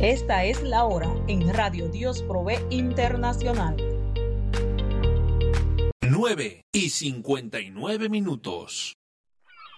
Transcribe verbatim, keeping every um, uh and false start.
Esta es la hora en Radio Dios Provee Internacional. nueve y cincuenta y nueve minutos.